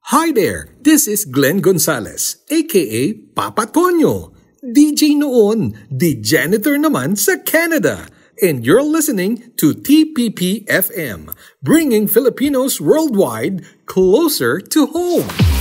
Hi there, this is Glenn Gonzalez, aka Papa Tonyo. DJ noon, the janitor naman sa Canada. And you're listening to TPP FM, bringing Filipinos worldwide closer to home.